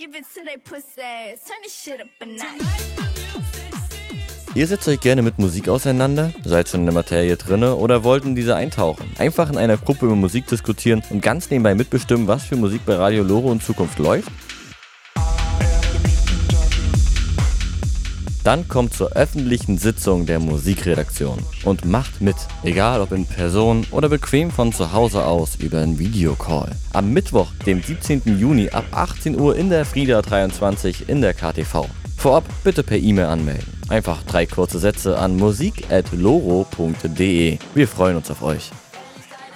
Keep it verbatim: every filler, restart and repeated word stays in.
Ihr setzt euch gerne mit Musik auseinander, seid schon in der Materie drinne oder wollt in diese eintauchen. Einfach in einer Gruppe über Musik diskutieren und ganz nebenbei mitbestimmen, was für Musik bei Radio Lore in Zukunft läuft? Dann kommt zur öffentlichen Sitzung der Musikredaktion und macht mit, egal ob in Person oder bequem von zu Hause aus über einen Videocall. Am Mittwoch, dem siebzehnten Juni ab achtzehn Uhr in der Frida dreiundzwanzig in der K T V. Vorab bitte per E-Mail anmelden. Einfach drei kurze Sätze an musik at loro punkt de. Wir freuen uns auf euch.